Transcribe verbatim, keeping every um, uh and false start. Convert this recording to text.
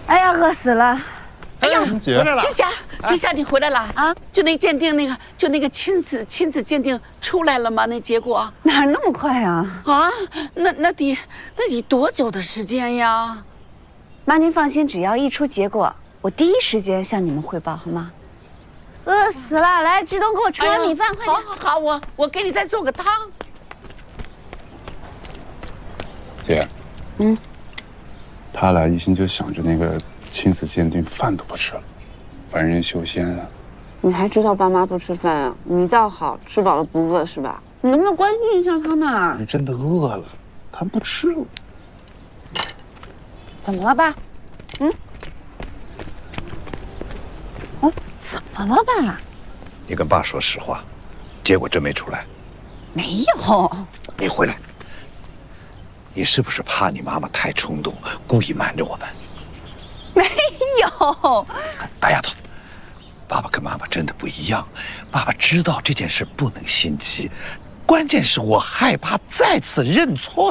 哎呀，饿死了！ 哎呀， 姐回来了，志霞，志霞，你回来了啊？就那鉴定那个，就那个亲子亲子鉴定出来了吗？那结果哪那么快啊？ 啊，那那得那得多久的时间呀？ 妈，您放心，只要一出结果，我第一时间向你们汇报，好吗？饿死了，来，志东，给我盛碗米饭，快点！ 好好好，我我给你再做个汤。 姐， 嗯， 他俩一心就想着那个亲子鉴定，饭都不吃了，凡人修仙啊。 你还知道爸妈不吃饭啊？你倒好，吃饱了不饿是吧？你能不能关心一下他们啊？ 是真的饿了，他不吃了。 怎么了爸？嗯？哦，怎么了爸？ 你跟爸说实话，结果真没出来。 没有。 你回来，你是不是怕你妈妈太冲动，故意瞒着我们？ 没有。 大丫头，爸爸跟妈妈真的不一样。爸爸知道这件事不能心急，关键是我害怕再次认错。